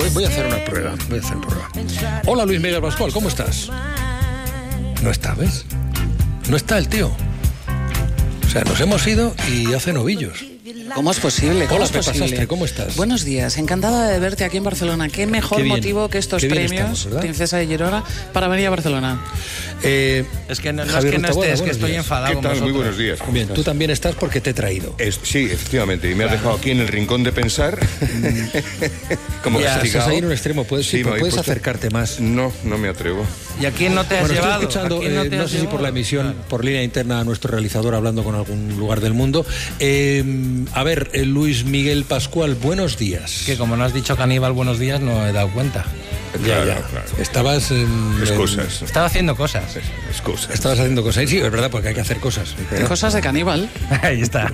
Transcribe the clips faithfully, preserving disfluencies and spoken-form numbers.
voy, voy a hacer una prueba, voy a hacer una prueba. Hola Luis Miguel Pascual, ¿cómo estás? No está, ¿ves? No está el tío. O sea, nos hemos ido y hace novillos. ¿Cómo es posible? ¿Cómo Hola, es Pepa posible? Sastre, ¿cómo estás? Buenos días, encantada de verte aquí en Barcelona. ¿Qué mejor Qué bien, motivo que estos qué bien premios, estamos, ¿verdad? Princesa de Girona, para venir a Barcelona? Eh, Es que no, no es Javier que no Rutabola, estés, que buenos estoy días. enfadado ¿Qué con tal? vosotros. Muy buenos días. ¿Cómo Bien, estás? tú también estás porque te he traído. Es- sí, efectivamente, y me has dejado aquí en el rincón de pensar como Ya, Estás castigado. ahí en un extremo, puedes, Sí, sí, me habéis puedes puesto- acercarte más. No, no me atrevo. ¿Y a quién no te has Bueno, estoy llevado? escuchando, ¿A quién no, eh, te no has sé si por la llevado? emisión, por línea interna, a nuestro realizador hablando con algún lugar del mundo. Eh, a ver, eh, Luis Miguel Pascual, buenos días. Que como no has dicho Caníbal buenos días, no he dado cuenta. Ya, Claro, ya. claro. Estabas en, Excusas. Estaba haciendo cosas. Excusas. en- estabas haciendo cosas. Sí, es verdad, porque hay que hacer cosas. Cosas de caníbal. Ahí está.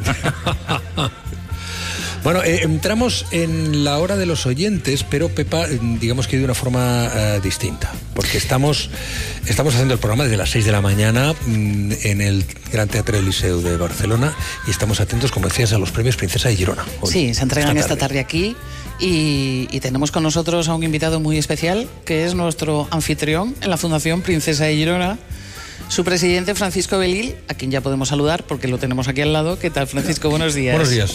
Bueno, eh, entramos en la hora de los oyentes, pero Pepa, eh, digamos que de una forma eh, distinta, porque estamos, estamos haciendo el programa desde las seis de la mañana mm, en el Gran Teatre del Liceu de Barcelona y estamos atentos, como decías, a los premios Princesa de Girona. Hoy, Sí, se entregan esta tarde aquí y, y tenemos con nosotros a un invitado muy especial, que es nuestro anfitrión en la Fundación Princesa de Girona, su presidente Francisco Belil, a quien ya podemos saludar porque lo tenemos aquí al lado. ¿Qué tal, Francisco? Buenos días. Buenos días.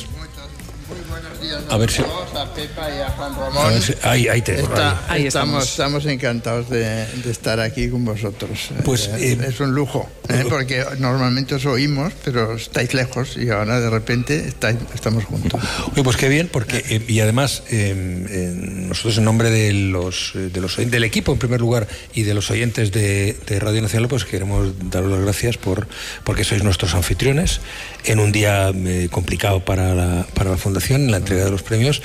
A ver si... A Pepa y a Juan A Ramón. ver si- ahí, ahí te Está- Ahí estamos, estamos. estamos encantados de, de estar aquí con vosotros. Pues, Eh, eh, es un lujo, ¿eh? Porque normalmente os oímos, pero estáis lejos y ahora de repente estáis, estamos juntos. Oye, pues qué bien, porque eh, y además eh, eh, nosotros en nombre de los, eh, de los del equipo en primer lugar y de los oyentes de, de Radio Nacional, pues queremos daros las gracias por porque sois nuestros anfitriones en un día eh, complicado para la, para la Fundación, en la entrega de los premios.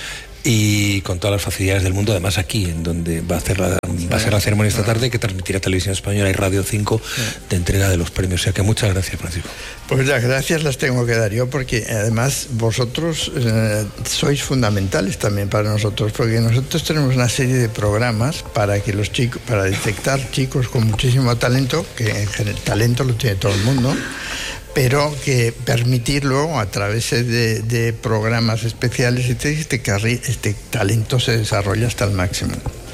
Y con todas las facilidades del mundo, además aquí, en donde va a, hacer la, va a ser la ceremonia esta tarde, que transmitirá Televisión Española y Radio cinco de entrega de los premios. O sea que muchas gracias, Francisco. Pues las gracias las tengo que dar yo, porque además vosotros eh, sois fundamentales también para nosotros, porque nosotros tenemos una serie de programas para que los chicos, para detectar chicos con muchísimo talento, que en general talento lo tiene todo el mundo, pero que permitir luego a través de, de programas especiales este, este, carri- este talento se desarrolla hasta el máximo.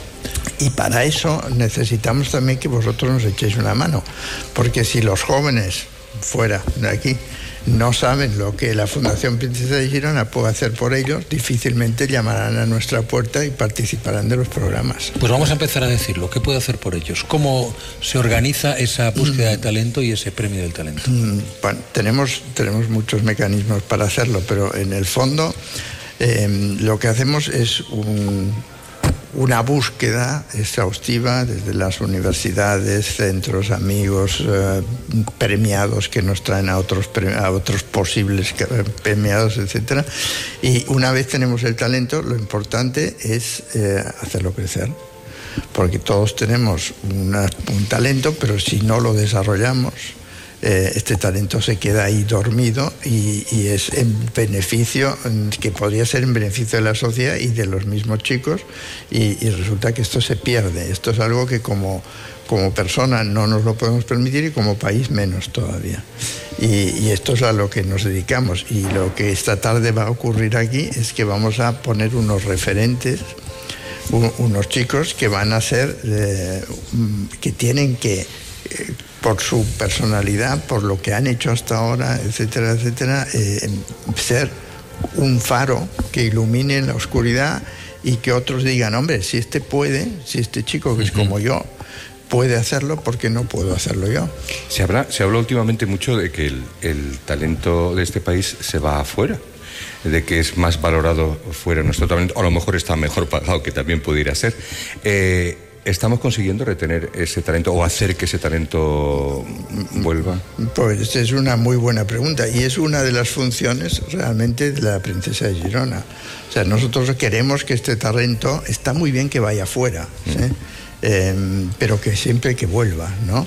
Y para eso necesitamos también que vosotros nos echéis una mano, porque si los jóvenes fuera de aquí no saben lo que la Fundación Princesa de Girona puede hacer por ellos, difícilmente llamarán a nuestra puerta y participarán de los programas. Pues vamos a empezar a decirlo. ¿Qué puede hacer por ellos? ¿Cómo se organiza esa búsqueda de talento y ese premio del talento? Mm, Bueno, tenemos, tenemos muchos mecanismos para hacerlo, pero en el fondo eh, lo que hacemos es un, una búsqueda exhaustiva desde las universidades, centros, amigos, eh, premiados que nos traen a otros, pre- a otros posibles que- premiados, etcétera. Y una vez tenemos el talento, lo importante es eh, hacerlo crecer. Porque todos tenemos una- un talento, pero si no lo desarrollamos, eh, este talento se queda ahí dormido y, y es en beneficio, que podría ser en beneficio de la sociedad y de los mismos chicos, y, y resulta que esto se pierde. Esto es algo que como, como persona no nos lo podemos permitir y como país menos todavía. Y, y esto es a lo que nos dedicamos. Y lo que esta tarde va a ocurrir aquí es que vamos a poner unos referentes, u- unos chicos que van a ser, eh, que tienen que, eh, por su personalidad, por lo que han hecho hasta ahora, etcétera, etcétera, eh, ser un faro que ilumine en la oscuridad y que otros digan, hombre, si este puede, si este chico que es como yo puede hacerlo, ¿por qué no puedo hacerlo yo? Se habla, se habla últimamente mucho de que el, el talento de este país se va afuera, de que es más valorado fuera nuestro talento, o a lo mejor está mejor pagado, que también pudiera ser. Eh, ¿Estamos consiguiendo retener ese talento o hacer que ese talento vuelva? Pues es una muy buena pregunta y es una de las funciones realmente de la Princesa de Girona. O sea, nosotros queremos que este talento, está muy bien que vaya fuera, ¿sí? eh, pero que siempre que vuelva, ¿no?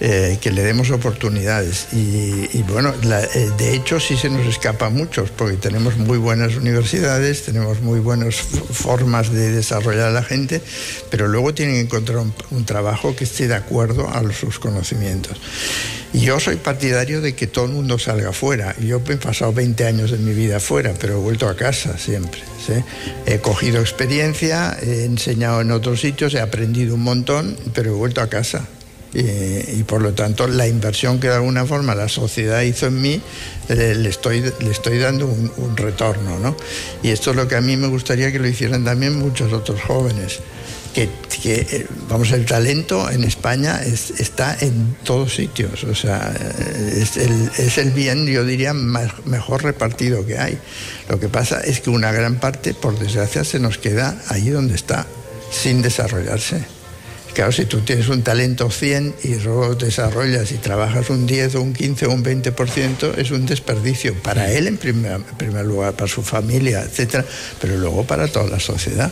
eh, que le demos oportunidades. Y, y bueno, la, eh, de hecho sí se nos escapa a muchos, porque tenemos muy buenas universidades, tenemos muy buenas formas de desarrollar a la gente, pero luego tienen que encontrar un, un trabajo que esté de acuerdo a los, sus conocimientos. Y yo soy partidario de que todo el mundo salga fuera. Yo he pasado veinte años de mi vida fuera, pero he vuelto a casa siempre, ¿sí? He cogido experiencia, he enseñado en otros sitios, he aprendido un montón, pero he vuelto a casa. Y, y por lo tanto la inversión que de alguna forma la sociedad hizo en mí, le, le, estoy, le estoy dando un, un retorno, ¿no? Y esto es lo que a mí me gustaría que lo hicieran también muchos otros jóvenes. Que, que, vamos, el talento en España es, está en todos sitios, o sea, es el, es el bien, yo diría, más, mejor repartido que hay. Lo que pasa es que una gran parte, por desgracia, se nos queda allí donde está, sin desarrollarse. Claro, si tú tienes un talento cien y luego desarrollas y trabajas un diez o un quince o un veinte por ciento, es un desperdicio para él en primer, en primer lugar, para su familia, etcétera, pero luego para toda la sociedad.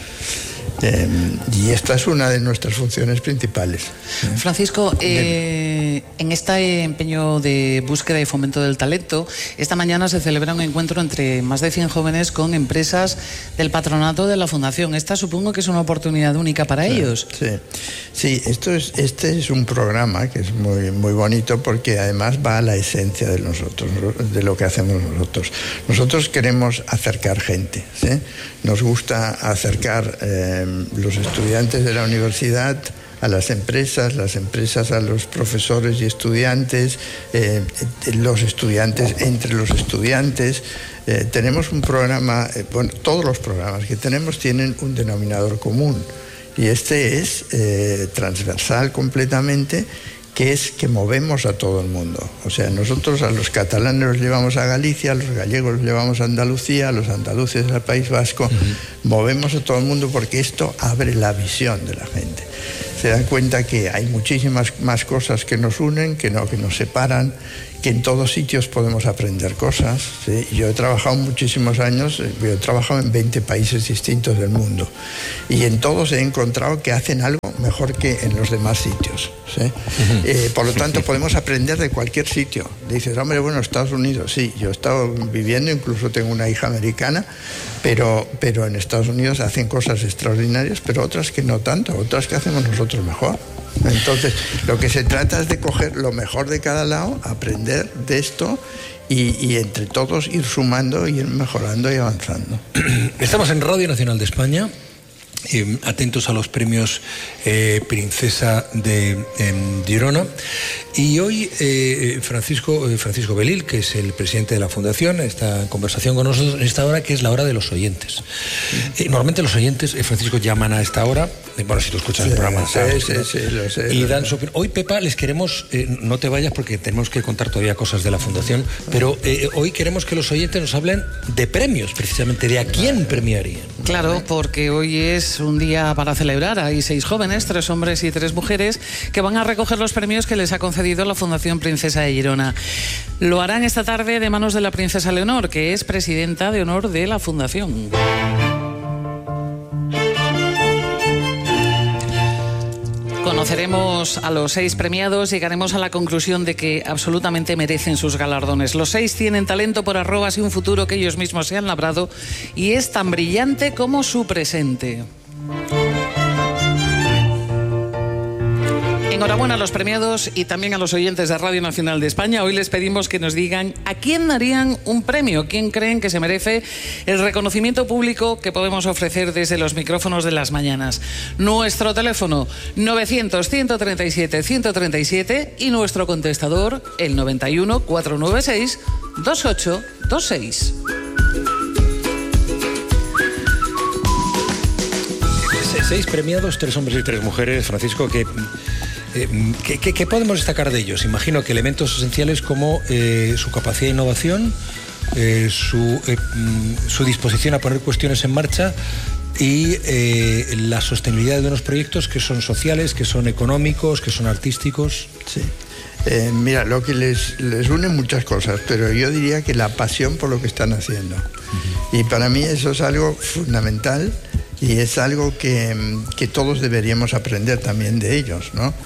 Eh, y esta es una de nuestras funciones principales. Francisco, eh, en este empeño de búsqueda y fomento del talento, esta mañana se celebra un encuentro entre más de cien jóvenes con empresas del patronato de la Fundación. Esta supongo que es una oportunidad única para sí, ellos. Sí, sí, esto es, este es un programa que es muy, muy bonito, porque además va a la esencia de nosotros, de lo que hacemos nosotros. Nosotros queremos acercar gente, ¿sí? Nos gusta acercar eh, los estudiantes de la universidad a las empresas, las empresas a los profesores y estudiantes, eh, los estudiantes entre los estudiantes. Eh, tenemos un programa, eh, bueno, todos los programas que tenemos tienen un denominador común, y este es eh, transversal completamente, que es que movemos a todo el mundo. O sea, nosotros a los catalanes los llevamos a Galicia, a los gallegos los llevamos a Andalucía, a los andaluces al País Vasco. Uh-huh. Movemos a todo el mundo porque esto abre la visión de la gente. Se dan cuenta que hay muchísimas más cosas que nos unen, que no, que nos separan, que en todos sitios podemos aprender cosas, ¿sí? Yo he trabajado muchísimos años, yo he trabajado en veinte países distintos del mundo, y en todos he encontrado que hacen algo mejor que en los demás sitios, ¿sí? Uh-huh. eh, por lo tanto, podemos aprender de cualquier sitio. Dices, hombre, bueno, Estados Unidos, sí, yo he estado viviendo, incluso tengo una hija americana, pero, pero en Estados Unidos hacen cosas extraordinarias, pero otras que no tanto, otras que hacemos nosotros mejor. Entonces, lo que se trata es de coger lo mejor de cada lado, aprender de esto y, y entre todos ir sumando, ir mejorando y avanzando. Estamos en Radio Nacional de España. Eh, atentos a los premios eh, Princesa de eh, Girona, y hoy eh, Francisco eh, Francisco Belil, que es el presidente de la Fundación, está en conversación con nosotros en esta hora, que es la hora de los oyentes. Eh, normalmente los oyentes, eh, Francisco, llaman a esta hora, eh, bueno, si tú escuchas sí, el programa sí, sabes, sí, ¿no? sí, lo sé, y lo dan sé. su opinión. Hoy, Pepa, les queremos, eh, no te vayas porque tenemos que contar todavía cosas de la Fundación, pero eh, hoy queremos que los oyentes nos hablen de premios, precisamente, de a quién premiarían. Claro, porque hoy es un día para celebrar. Hay seis jóvenes, tres hombres y tres mujeres, que van a recoger los premios que les ha concedido la Fundación Princesa de Girona. Lo harán esta tarde de manos de la princesa Leonor, que es presidenta de honor de la Fundación. Conoceremos a los seis premiados, llegaremos a la conclusión de que absolutamente merecen sus galardones. Los seis tienen talento por arrobas y un futuro que ellos mismos se han labrado, y es tan brillante como su presente. Enhorabuena a los premiados y también a los oyentes de Radio Nacional de España. Hoy les pedimos que nos digan a quién darían un premio, quién creen que se merece el reconocimiento público que podemos ofrecer desde los micrófonos de las mañanas. Nuestro teléfono novecientos, ciento treinta y siete, ciento treinta y siete y nuestro contestador el noventa y uno, cuatrocientos noventa y seis, veintiocho veintiséis. Seis premiados, tres hombres y tres mujeres, Francisco, que... Eh, ¿qué, qué, ¿Qué podemos destacar de ellos? Imagino que elementos esenciales como eh, su capacidad de innovación, eh, su, eh, su disposición a poner cuestiones en marcha y eh, la sostenibilidad de unos proyectos que son sociales, que son económicos, que son artísticos. Sí. Eh, mira, lo que les, les une muchas cosas, pero yo diría que la pasión por lo que están haciendo. Uh-huh. Y para mí eso es algo fundamental. Y es algo que, que todos deberíamos aprender también de ellos, ¿no?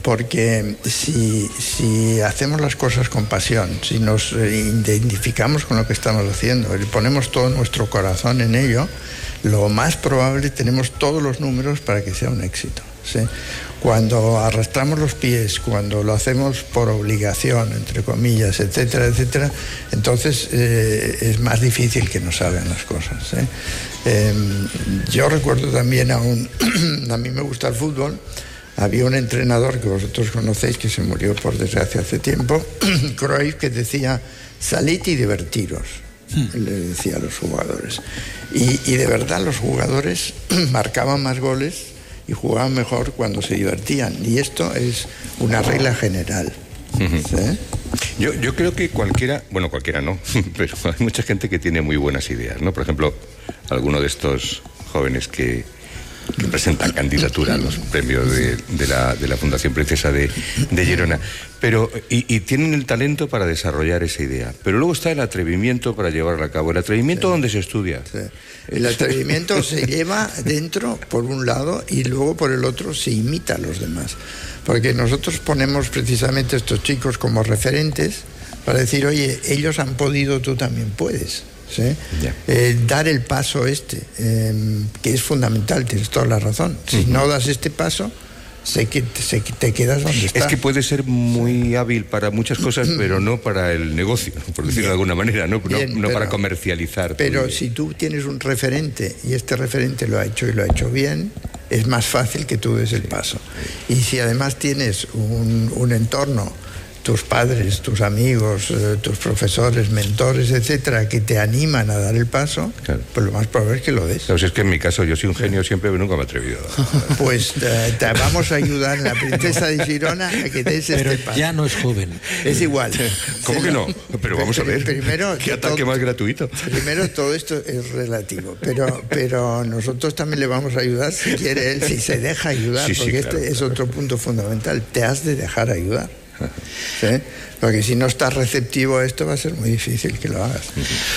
porque si, si hacemos las cosas con pasión, si nos identificamos con lo que estamos haciendo y ponemos todo nuestro corazón en ello, lo más probable tenemos todos los números para que sea un éxito, ¿sí? Cuando arrastramos los pies, cuando lo hacemos por obligación, entre comillas, etcétera, etcétera, entonces eh, es más difícil que nos salgan las cosas, ¿eh? Eh, yo recuerdo también a un... a mí me gusta el fútbol. Había un entrenador que vosotros conocéis, que se murió por desgracia hace tiempo, Cruyff, que decía: salid y divertiros, le decía a los jugadores. Y, y de verdad los jugadores marcaban más goles y jugaban mejor cuando se divertían. Y esto es una regla general. ¿Sí? Yo, yo creo que cualquiera, bueno, cualquiera no, pero hay mucha gente que tiene muy buenas ideas, ¿no? Por ejemplo, alguno de estos jóvenes que, que presentan candidatura a los premios de, de, la, de la Fundación Princesa de, de Girona, pero y, y tienen el talento para desarrollar esa idea, pero luego está el atrevimiento para llevarla a cabo. El atrevimiento, sí. ¿Dónde se estudia? Sí. El atrevimiento se lleva dentro por un lado y luego por el otro se imita a los demás, porque nosotros ponemos precisamente a estos chicos como referentes para decir: oye, ellos han podido, tú también puedes. ¿Sí? Yeah. Eh, dar el paso este, eh, que es fundamental, tienes toda la razón. Si uh-huh. no das este paso, sé que te, sé que te quedas donde estás. Es que puede ser muy hábil para muchas cosas, pero no para el negocio, por decirlo Bien. de alguna manera, no, Bien, no, no pero, para comercializar. Pero si tú tienes un referente y este referente lo ha hecho y lo ha hecho bien, es más fácil que tú des el paso. Y si además tienes un, un entorno, tus padres, tus amigos, eh, tus profesores, mentores, etcétera, que te animan a dar el paso, claro. pues lo más probable es que lo des. Claro, si es que en mi caso yo soy un genio siempre, pero nunca me he atrevido. Pues eh, te vamos a ayudar en la Princesa de Girona a que des pero este paso. Ya no es joven. Es igual. ¿Cómo que no? Pero vamos a ver. Primero, ¿Qué ataque todo, más gratuito? Primero, todo esto es relativo, pero, pero nosotros también le vamos a ayudar si quiere él, si se deja ayudar, sí, porque sí, claro, este claro. es otro punto fundamental. Te has de dejar ayudar. ¿Sí? Porque si no estás receptivo a esto va a ser muy difícil que lo hagas.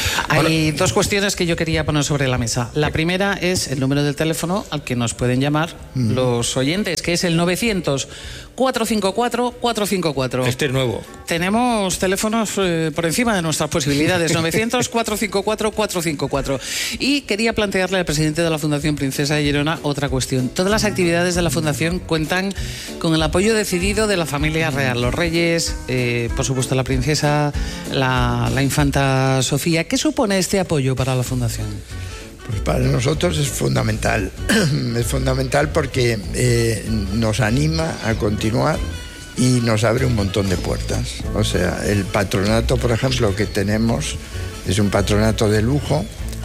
Hay dos cuestiones que yo quería poner sobre la mesa. La primera es el número del teléfono al que nos pueden llamar mm. los oyentes, que es el novecientos, cuatrocientos cincuenta y cuatro, cuatrocientos cincuenta y cuatro. Este es nuevo. Tenemos teléfonos eh, por encima de nuestras posibilidades. novecientos, cuatrocientos cincuenta y cuatro, cuatrocientos cincuenta y cuatro. Y quería plantearle al presidente de la Fundación Princesa de Girona otra cuestión. Todas las actividades de la Fundación cuentan con el apoyo decidido de la familia real, los reyes, eh, por supuesto la princesa, la, la infanta Sofía. ¿Qué supone este apoyo para la Fundación? Pues para nosotros es fundamental. Es fundamental porque eh, nos anima a continuar y nos abre un montón de puertas. O sea, el patronato, por ejemplo, que tenemos es un patronato de lujo.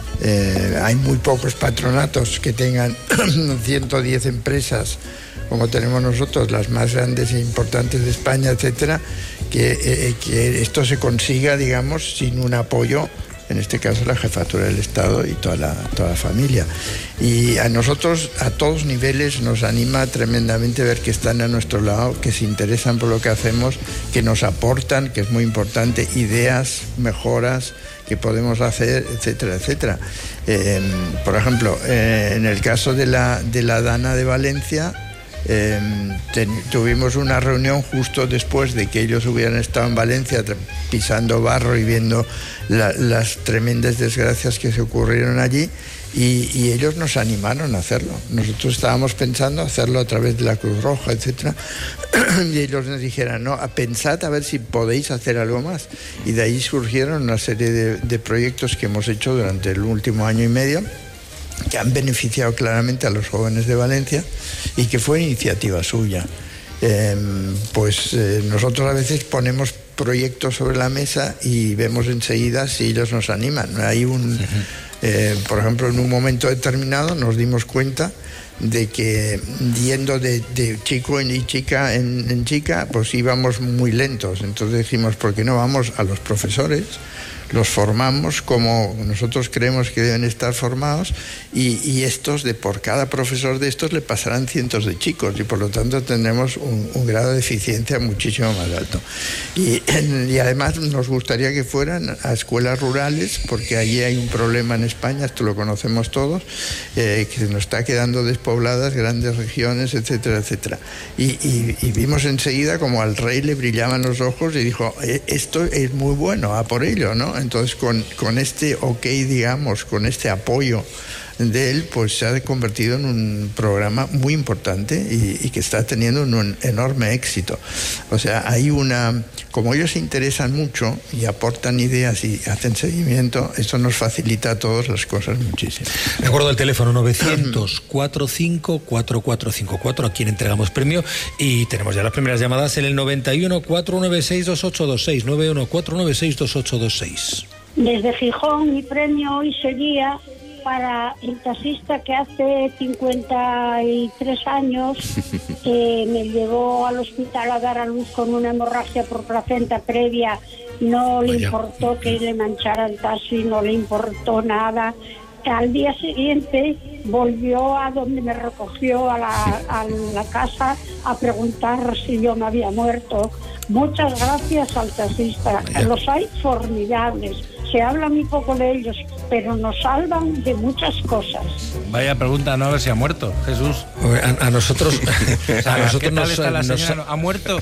Eh, hay muy pocos patronatos que tengan ciento diez empresas como tenemos nosotros, las más grandes e importantes de España, etcétera, que, eh, que esto se consiga, digamos, sin un apoyo, en este caso la jefatura del Estado y toda la, toda la familia. Y a nosotros, a todos niveles, nos anima tremendamente ver que están a nuestro lado, que se interesan por lo que hacemos, que nos aportan, que es muy importante, ideas, mejoras que podemos hacer, etcétera, etcétera. Eh, por ejemplo, eh, en el caso de la, de la Dana de Valencia, Eh, ten, tuvimos una reunión justo después de que ellos hubieran estado en Valencia pisando barro y viendo la, las tremendas desgracias que se ocurrieron allí y, y ellos nos animaron a hacerlo. Nosotros estábamos pensando hacerlo a través de la Cruz Roja, etcétera, y ellos nos dijeron: no, pensad a ver si podéis hacer algo más. Y de ahí surgieron una serie de, de proyectos que hemos hecho durante el último año y medio, que han beneficiado claramente a los jóvenes de Valencia y que fue iniciativa suya. Eh, pues eh, nosotros a veces ponemos proyectos sobre la mesa y vemos enseguida si ellos nos animan. Hay un, eh, por ejemplo, en un momento determinado nos dimos cuenta de que yendo de, de chico y chica en, en chica, pues íbamos muy lentos. Entonces dijimos: ¿por qué no vamos a los profesores? los formamos como nosotros creemos que deben estar formados, y, y estos, de por cada profesor de estos le pasarán cientos de chicos, y por lo tanto tendremos un, un grado de eficiencia muchísimo más alto. Y, y además nos gustaría que fueran a escuelas rurales, porque allí hay un problema en España, esto lo conocemos todos, eh, que nos está quedando despobladas grandes regiones, etcétera, etcétera. Y, y, y vimos enseguida como al rey le brillaban los ojos y dijo, eh, esto es muy bueno, a por ello, ¿no? Entonces con, con este ok, digamos, con este apoyo de él, pues se ha convertido en un programa muy importante y, y que está teniendo un enorme éxito. O sea, hay una... Como ellos se interesan mucho y aportan ideas y hacen seguimiento, eso nos facilita a todos las cosas muchísimo. Recuerdo el teléfono novecientos cuarenta y cinco cuarenta y cuatro cincuenta y cuatro, a quien entregamos premio, y tenemos ya las primeras llamadas en el noventa y uno, cuatrocientos noventa y seis, veintiocho veintiséis, noventa y uno, cuatrocientos noventa y seis, veintiocho veintiséis. Desde Gijón, mi premio hoy sería para el taxista que hace cincuenta y tres años eh, me llevó al hospital a dar a luz con una hemorragia por placenta previa. No le Vaya. importó que le manchara el taxi, no le importó nada. Al día siguiente volvió a donde me recogió, a la, a la casa, a preguntar si yo me había muerto. Muchas gracias al taxista. Vaya. Los hay formidables. Se habla muy poco de ellos, pero nos salvan de muchas cosas. Vaya pregunta, no a ver si ha muerto, Jesús. A, a nosotros, O sea, a nosotros ¿qué tal nos, está la nos- señora? ¿Ha muerto?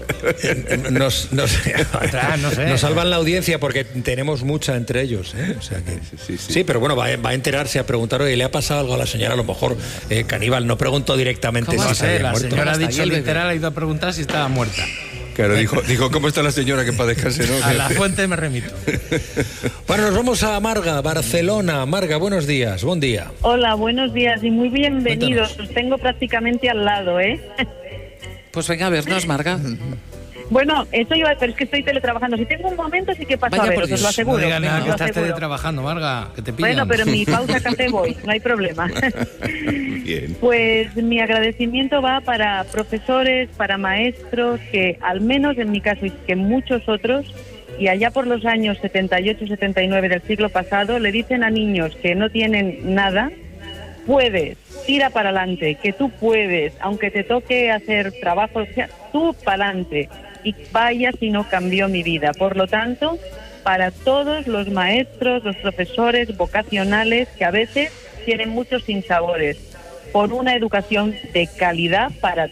nos, nos, Ostras, no sé. nos salvan la audiencia porque tenemos mucha entre ellos, ¿eh? O sea que, Sí, sí. sí, pero bueno, va, a- va a enterarse, a preguntar, oye, ¿le ha pasado algo a la señora? A lo mejor eh, Caníbal no preguntó directamente ¿Cómo si No se sé, había la muerto. señora ha Hasta ahí dicho el bebé. literal, ha ido a preguntar si estaba muerta. Claro, dijo, dijo, ¿cómo está la señora que para descanse, no? A la fuente me remito. Bueno, nos vamos a Marga, Barcelona. Marga, buenos días, buen día. Hola, buenos días y muy bienvenidos. Os tengo prácticamente al lado, ¿eh? Pues venga a vernos, Marga. Bueno, eso iba, pero es que estoy teletrabajando. Si tengo un momento sí que paso Vaya a por veros, os Dios. lo No aseguro. digas nada, os que lo estás aseguro. teletrabajando, Marga, que te pillan. Bueno, pero en mi pausa café voy, no hay problema. Bien. Pues mi agradecimiento va para profesores, para maestros, que al menos en mi caso y que muchos otros, y allá por los años setenta y ocho setenta y nueve del siglo pasado, le dicen a niños que no tienen nada, puedes, tira para adelante, que tú puedes, aunque te toque hacer trabajo, o sea, tú para adelante. Y vaya si no cambió mi vida. Por lo tanto, para todos los maestros, los profesores vocacionales que a veces tienen muchos sinsabores, por una educación de calidad para